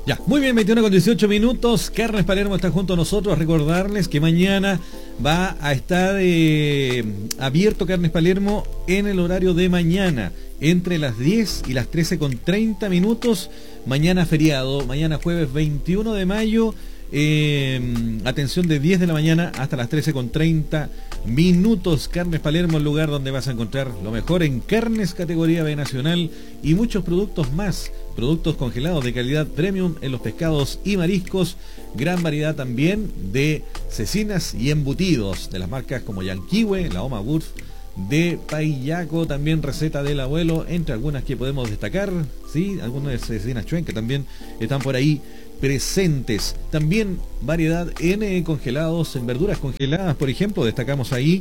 Ya, muy bien, 21 con 18 minutos. Carnes Palermo está junto a nosotros. Recordarles que mañana va a estar abierto Carnes Palermo en el horario de mañana, entre las 10 y las 13 con 30 minutos. Mañana feriado, mañana jueves 21 de mayo. Atención, de 10 de la mañana hasta las 13 con 30 minutos. Carnes Palermo, el lugar donde vas a encontrar lo mejor en carnes categoría B nacional y muchos productos más, productos congelados de calidad premium en los pescados y mariscos, gran variedad también de cecinas y embutidos de las marcas como Yanquiwe, la Oma Wurf, de Paillaco, también receta del abuelo, entre algunas que podemos destacar, sí, algunas cecinas Chuen que también están por ahí presentes. También variedad en congelados, en verduras congeladas, por ejemplo, destacamos ahí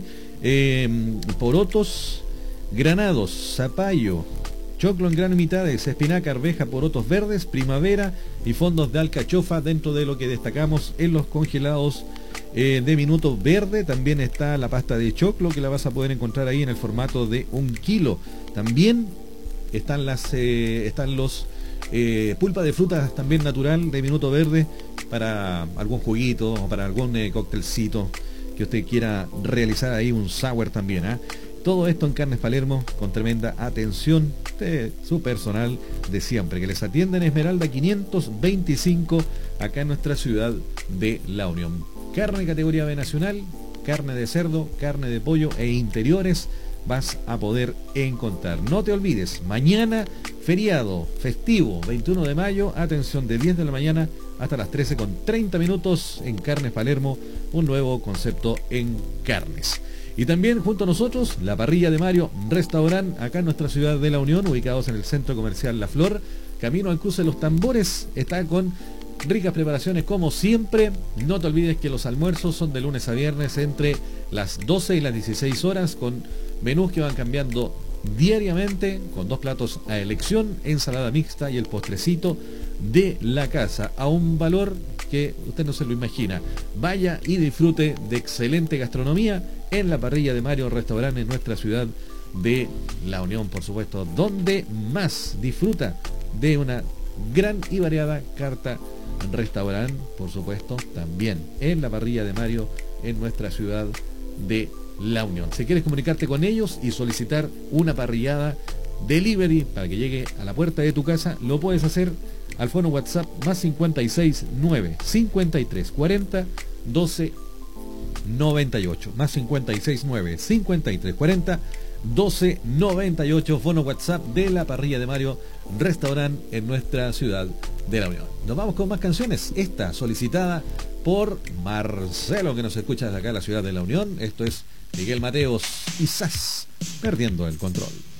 porotos granados, zapallo, choclo en grano mitades, espinaca, arveja, porotos verdes, primavera y fondos de alcachofa, dentro de lo que destacamos en los congelados de minuto verde. También está la pasta de choclo, que la vas a poder encontrar ahí en el formato de 1 kilo. También están los pulpa de frutas también natural de minuto verde para algún juguito o para algún cóctelcito que usted quiera realizar ahí, un sour también, ¿eh? Todo esto en Carnes Palermo con tremenda atención de su personal de siempre, que les atiende en Esmeralda 525 acá en nuestra ciudad de La Unión. Carne categoría B nacional, carne de cerdo, carne de pollo e interiores vas a poder encontrar. No te olvides, mañana feriado, festivo, 21 de mayo, atención, de 10 de la mañana hasta las 13 con 30 minutos en Carnes Palermo, un nuevo concepto en carnes. Y también junto a nosotros, la Parrilla de Mario, restaurante acá en nuestra ciudad de La Unión, ubicados en el Centro Comercial La Flor, camino al cruce de los Tambores, está con ricas preparaciones como siempre. No te olvides que los almuerzos son de lunes a viernes entre las 12 y las 16 horas, con menús que van cambiando diariamente, con 2 platos a elección, ensalada mixta y el postrecito de la casa, a un valor que usted no se lo imagina. Vaya y disfrute de excelente gastronomía en la Parrilla de Mario, restaurante en nuestra ciudad de La Unión, por supuesto, donde más disfruta de una gran y variada carta restaurante, por supuesto, también en la Parrilla de Mario en nuestra ciudad de La Unión. Si quieres comunicarte con ellos y solicitar una parrillada delivery para que llegue a la puerta de tu casa, lo puedes hacer al fono WhatsApp más 569 53 40 12 98, más 569 53 40 12 98, fono WhatsApp de la Parrilla de Mario, restaurante en nuestra ciudad de La Unión. Nos vamos con más canciones, esta solicitada por Marcelo, que nos escucha desde acá en la ciudad de La Unión. Esto es Miguel Mateos y Sass, Perdiendo el Control.